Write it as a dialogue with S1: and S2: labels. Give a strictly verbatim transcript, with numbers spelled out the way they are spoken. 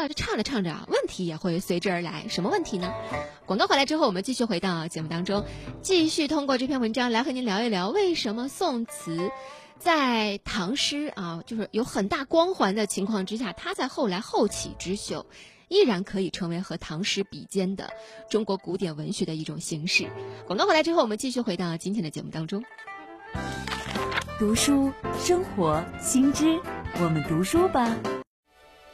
S1: 了，这唱着唱着啊，问题也会随之而来。什么问题呢？广告回来之后，我们继续回到节目当中，继续通过这篇文章来和您聊一聊，为什么宋词在唐诗啊，就是有很大光环的情况之下，它在后来后起之秀依然可以成为和唐诗比肩的中国古典文学的一种形式。广告回来之后，我们继续回到今天的节目当中。
S2: 读书生活新知，我们读书吧。